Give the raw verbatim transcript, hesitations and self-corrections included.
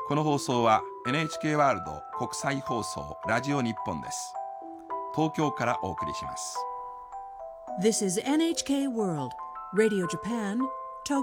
この放送は エヌエイチケー ワールド国際放送ラジオ日本です。東京からお送りします。 This is エヌエイチケー World Radio Japan,